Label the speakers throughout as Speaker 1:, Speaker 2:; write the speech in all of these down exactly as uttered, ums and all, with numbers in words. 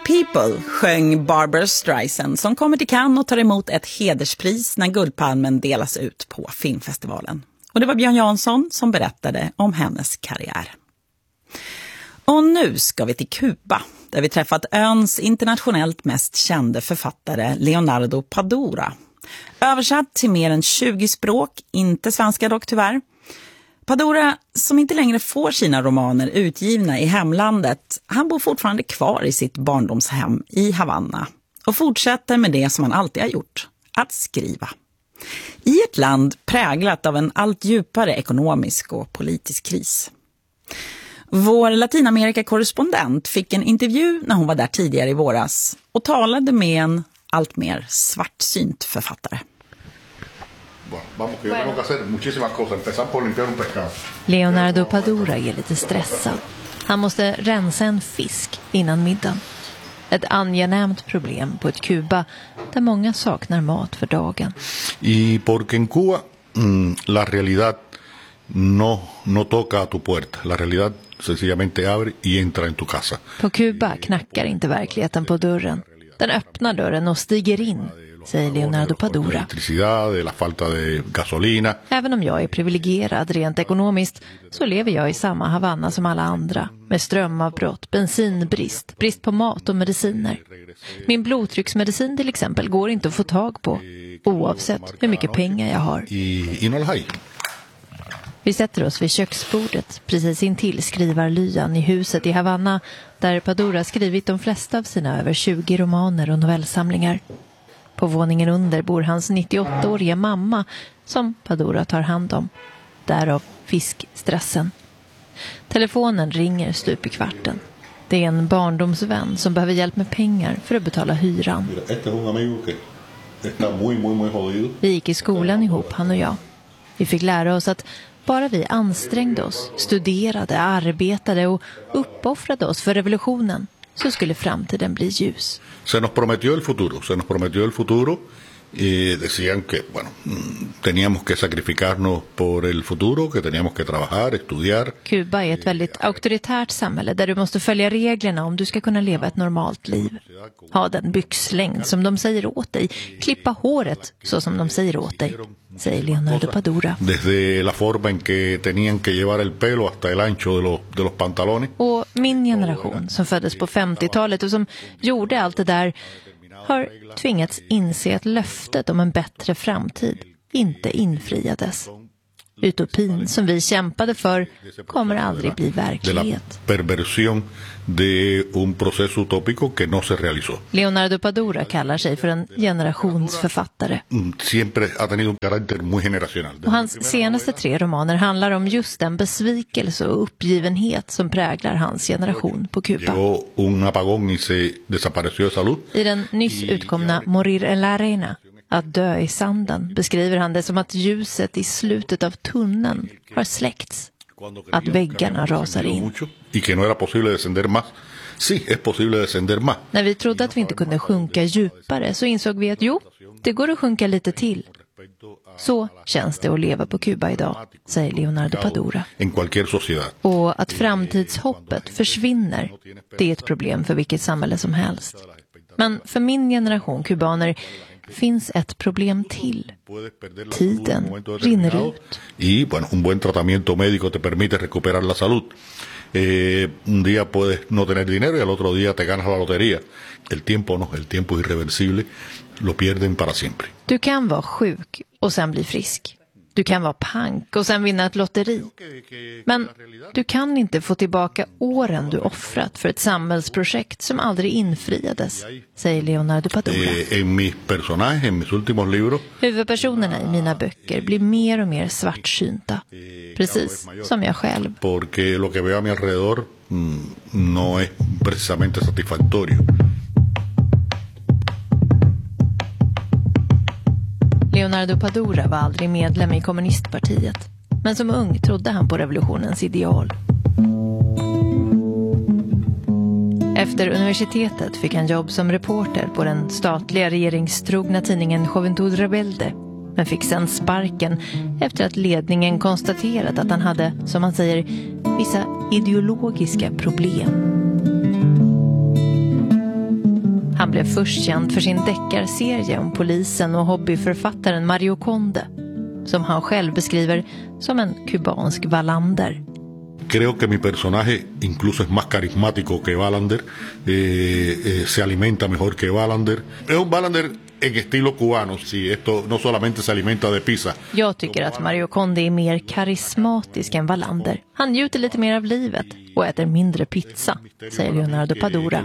Speaker 1: People sjöng Barbra Streisand som kommer till Cannes och tar emot ett hederspris när Guldpalmen delas ut på filmfestivalen. Och det var Björn Jansson som berättade om hennes karriär. Och nu ska vi till Kuba, där vi träffat öns internationellt mest kände författare Leonardo Padura. Översatt till mer än tjugo språk, inte svenska dock tyvärr. Padura, som inte längre får sina romaner utgivna i hemlandet, han bor fortfarande kvar i sitt barndomshem i Havanna och fortsätter med det som han alltid har gjort, att skriva. I ett land präglat av en allt djupare ekonomisk och politisk kris. Vår Latinamerika-korrespondent fick en intervju när hon var där tidigare i våras och talade med en allt mer svartsynt författare.
Speaker 2: Leonardo Padura är lite stressad. Han måste rensa en fisk innan middagen. Ett angenämt problem på ett Kuba där många saknar mat för dagen.
Speaker 3: Y porque en Cuba la realidad no no toca a tu puerta. La realidad sencillamente abre y entra en tu casa.
Speaker 2: På Kuba knackar inte verkligheten på dörren. Den öppnar dörren och stiger in, säger Leonardo Padura. Även om jag är privilegierad rent ekonomiskt så lever jag i samma Havanna som alla andra. Med strömavbrott, bensinbrist, brist på mat och mediciner. Min blodtrycksmedicin till exempel går inte att få tag på, oavsett hur mycket pengar jag har. Vi sätter oss vid köksbordet precis intill skrivarlyan i huset i Havanna där Padura skrivit de flesta av sina över tjugo romaner och novellsamlingar. På våningen under bor hans nittioåttaåriga mamma som Padura tar hand om. Därav fiskstressen. Telefonen ringer stup i kvarten. Det är en barndomsvän som behöver hjälp med pengar för att betala hyran. Vi gick i skolan ihop, han och jag. Vi fick lära oss att bara vi ansträngde oss, studerade, arbetade och uppoffrade oss för revolutionen så skulle framtiden bli ljus.
Speaker 3: Se nos prometió el futuro, se nos prometió el futuro y decían que, bueno, teníamos que sacrificarnos por el futuro, que teníamos que trabajar, estudiar.
Speaker 2: Kuba är ett väldigt auktoritärt samhälle där du måste följa reglerna om du ska kunna leva ett normalt liv. Ha den byxlängd som de säger åt dig, klippa håret så som de säger åt dig, säger Leonardo Padura.
Speaker 3: Desde la forma en que tenían que llevar el pelo hasta el ancho de los de los pantalones.
Speaker 2: Och min generation som föddes på femtiotalet och som gjorde allt det där har tvingats inse att löftet om en bättre framtid inte infriades. Utopin som vi kämpade för kommer aldrig bli verklighet.
Speaker 3: Perversión de un proceso utópico que no se realizó.
Speaker 2: Leonardo Padura kallar sig för en generationsförfattare.
Speaker 3: Siempre ha tenido un carácter muy generacional.
Speaker 2: Och hans senaste tre romaner handlar om just den besvikelse och uppgivenhet som präglar hans generation på Kuba.
Speaker 3: Un apagón y se desapareció de salud.
Speaker 2: I den nyss utkomna Morir en la arena, att dö i sanden, beskriver han det som att ljuset i slutet av tunneln har släckts. Att väggarna rasar in. När vi trodde att vi inte kunde sjunka djupare så insåg vi att jo, det går att sjunka lite till. Så känns det att leva på Kuba idag, säger Leonardo Padura. Och att framtidshoppet försvinner, det är ett problem för vilket samhälle som helst. Men för min generation kubaner finns ett problem till. Tiden rinner ut.
Speaker 3: Y bueno, un buen tratamiento médico te permite recuperar la salud. Eh, un día puedes no tener dinero y al otro día te ganas la lotería. El tiempo no, el tiempo es irreversible. Lo pierden para siempre.
Speaker 2: Du kan vara sjuk och sen bli frisk. Du kan vara pank och sen vinna ett lotteri. Men du kan inte få tillbaka åren du offrat för ett samhällsprojekt som aldrig infriades, säger Leonardo Padura. Huvudpersonerna i mina böcker blir mer och mer svartsynta. Precis som jag själv.
Speaker 3: Porque lo que veo a mi alrededor no es precisamente satisfactorio.
Speaker 2: Leonardo Padura var aldrig medlem i kommunistpartiet, men som ung trodde han på revolutionens ideal. Efter universitetet fick han jobb som reporter på den statliga regeringstrogna tidningen Juventud Rebelde, men fick sedan sparken efter att ledningen konstaterat att han hade, som man säger, vissa ideologiska problem. Han blev först känd för sin deckarserie om polisen och hobbyförfattaren Mario Conde, som han själv beskriver som en kubansk Wallander.
Speaker 3: Creo que mi personaje incluso es más carismático que Wallander, eh, eh, se alimenta mejor que Wallander. Es un Wallander en estilo cubano, si esto no solamente se alimenta de pizza.
Speaker 2: Jag tycker att Mario Conde är mer karismatisk än Wallander. Han njuter lite mer av livet och äter mindre pizza, säger Leonardo Padura,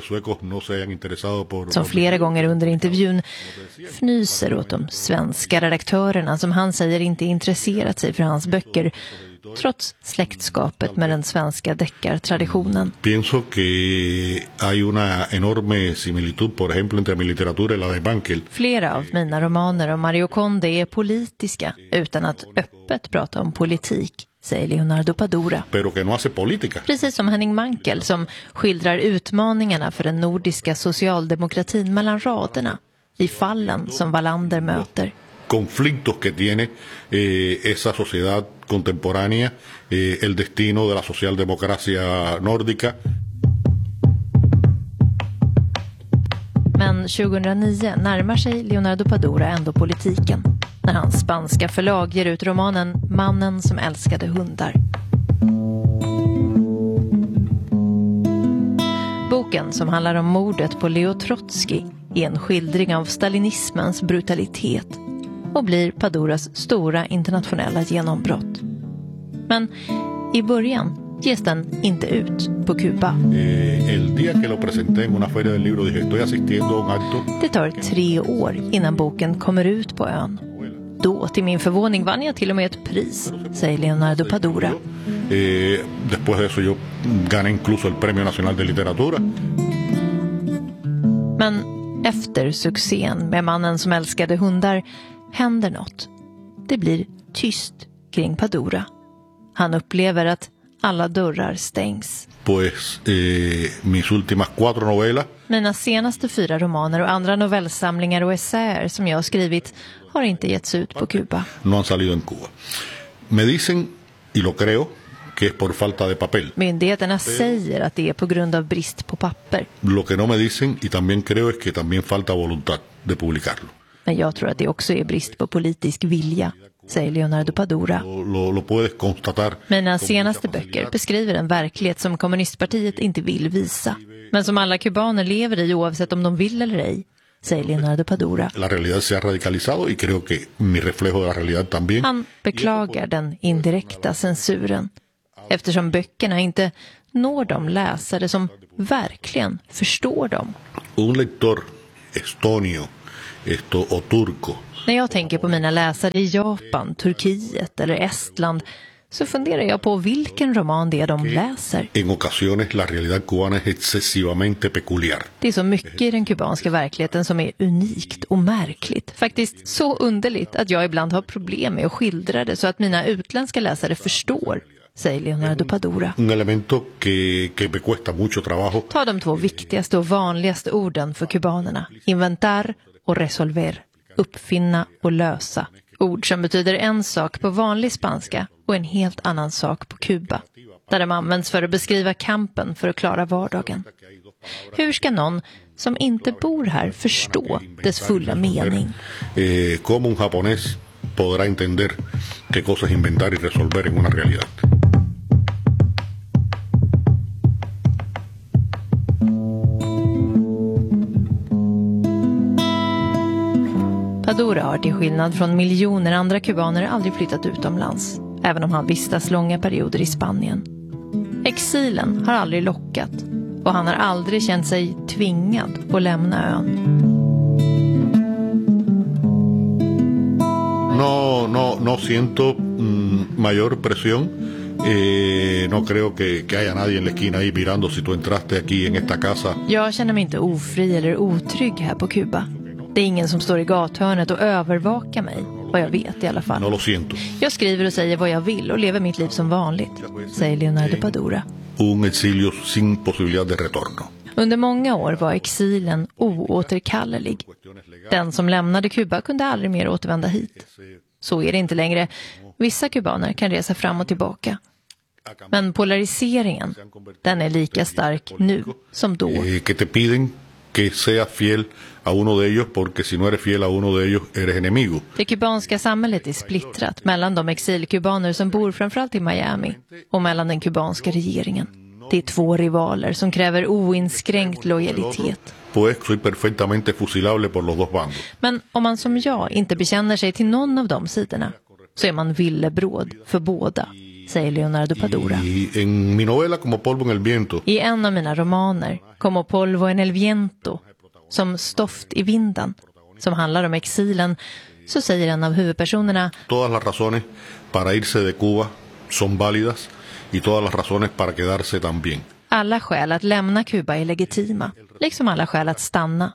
Speaker 2: som flera gånger under intervjun fnyser åt de svenska redaktörerna som han säger inte intresserat sig för hans böcker, trots släktskapet med den svenska deckartraditionen.
Speaker 3: Pienso que hay una enorme similitud, por ejemplo, entre mi literatura y la de Bankel.
Speaker 2: Flera av mina romaner om Mario Conde är politiska utan att öppet prata om politik, säger Leonardo Padura.
Speaker 3: Pero que no hace política.
Speaker 2: Precis som Henning Mankell som skildrar utmaningarna för den nordiska socialdemokratin mellan raderna i fallen som Wallander möter.
Speaker 3: Conflictos que tiene eh, esa sociedad contemporánea, eh, el destino de la socialdemocracia nórdica.
Speaker 2: Men tjugohundranio närmar sig Leonardo Padura ändå politiken när hans spanska förlag ger ut romanen Mannen som älskade hundar. Boken, som handlar om mordet på Leo Trotsky, är en skildring av stalinismens brutalitet och blir Paduras stora internationella genombrott. Men i början ges den inte ut på Kuba. Det tar tre år innan boken kommer ut på ön. Då, till min förvåning, vann jag till och med ett pris, säger Leonardo Padura.
Speaker 3: Eh, después de eso yo gané incluso el Premio Nacional de Literatura.
Speaker 2: Men efter succén med Mannen som älskade hundar händer något. Det blir tyst kring Padura. Han upplever att alla dörrar stängs.
Speaker 3: Pues, eh, mis últimas cuatro novelas.
Speaker 2: Mina senaste fyra romaner och andra novellsamlingar och essäer som jag har skrivit har inte getts ut på Kuba.
Speaker 3: No han salido en Cuba. Me dicen, y lo creo, que es por falta de papel.
Speaker 2: Myndigheterna säger att det är på grund av brist på papper.
Speaker 3: Lo que no me dicen, y también creo, es que también falta voluntad de publicarlo.
Speaker 2: Men jag tror att det också är brist på politisk vilja, säger Leonardo Padura.
Speaker 3: Lo, lo puedes constatar.
Speaker 2: Mina senaste böcker beskriver en verklighet som kommunistpartiet inte vill visa, men som alla kubaner lever i oavsett om de vill eller ej, säger Leonardo Padura.
Speaker 3: La realidad se ha radicalizado y creo que mi reflejo de la realidad también.
Speaker 2: Han beklagar den indirekta censuren, eftersom böckerna inte når de läsare som verkligen förstår dem.
Speaker 3: Un lector estonio esto, o turco.
Speaker 2: När jag tänker på mina läsare i Japan, Turkiet eller Estland så funderar jag på vilken roman det är de läser.
Speaker 3: En ocasiones la realidad cubana es excesivamente peculiar.
Speaker 2: Det är så mycket i den kubanska verkligheten som är unikt och märkligt. Faktiskt så underligt att jag ibland har problem med att skildra det så att mina utländska läsare förstår, säger Leonardo Padura.
Speaker 3: Un elemento que, que me cuesta mucho trabajo.
Speaker 2: Ta de två viktigaste och vanligaste orden för kubanerna. Inventar och resolver. Uppfinna och lösa. Ord som betyder en sak på vanlig spanska och en helt annan sak på Kuba, där de används för att beskriva kampen för att klara vardagen. Hur ska någon som inte bor här förstå dess fulla mening?
Speaker 3: Eh, como un japonés podrá entender qué cosas inventar y resolver en una realidad.
Speaker 2: Padura har till skillnad från miljoner andra kubaner aldrig flyttat utomlands, även om han vistas långa perioder i Spanien. Exilen har aldrig lockat och han har aldrig känt sig tvingad att lämna ön.
Speaker 3: No, no, no siento mm, mayor presión. Eh, no creo que, que haya nadie en la esquina ahí mirando si tú entraste aquí en esta casa.
Speaker 2: Jag känner mig inte ofri eller otrygg här på Kuba. Det är ingen som står i gathörnet och övervakar mig, vad jag vet i alla fall.
Speaker 3: No lo siento.
Speaker 2: Jag skriver och säger vad jag vill och lever mitt liv som vanligt, säger Leonardo Padura.
Speaker 3: Un exilio sin posibilidad de retorno.
Speaker 2: Under många år var exilen oåterkallelig. Den som lämnade Kuba kunde aldrig mer återvända hit. Så är det inte längre. Vissa kubaner kan resa fram och tillbaka. Men polariseringen, den är lika stark nu som då.
Speaker 3: Eh, que te piden que seas fiel a uno de ellos, porque si no eres fiel a uno de ellos eres enemigo.
Speaker 2: Det kubanska samhället är splittrat mellan de exilkubaner som bor framförallt i Miami och mellan den kubanska regeringen. Det är två rivaler som kräver oinskränkt lojalitet.
Speaker 3: Pues soy perfectamente fusilable por los dos bandos.
Speaker 2: Men om man som jag inte bekänner sig till någon av de sidorna så är man villebråd för båda, säger Leonardo Padura.
Speaker 3: Y en mi novela Como polvo en el viento.
Speaker 2: I en av mina romaner, Como polvo en el viento, som stoft i vinden, som handlar om exilen, så säger en av huvudpersonerna:
Speaker 3: Todas las razones para irse de Cuba son válidas y todas las razones para quedarse también.
Speaker 2: Alla skäl att lämna Kuba är legitima, liksom alla skäl att stanna.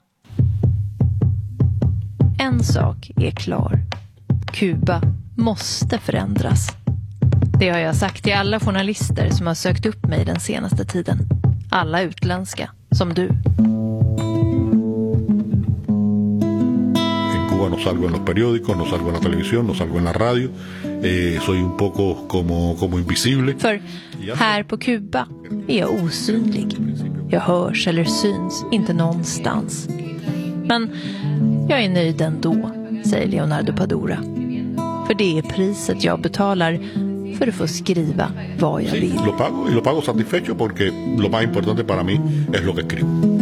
Speaker 2: En sak är klar. Kuba måste förändras. Det har jag sagt till alla journalister som har sökt upp mig den senaste tiden. Alla utländska, som du.
Speaker 3: En Cuba no salgo en los periódicos, no salgo en la televisión, no salgo en la radio. Eh, soy un poco como, como invisible.
Speaker 2: För här på Kuba är jag osynlig. Jag hörs eller syns inte någonstans. Men jag är nöjd ändå, säger Leonardo Padura. För det är priset jag betalar för att få skriva vad jag vill.
Speaker 3: Sí, lo pago y lo pago satisfecho porque lo más importante para mí es lo que escribo.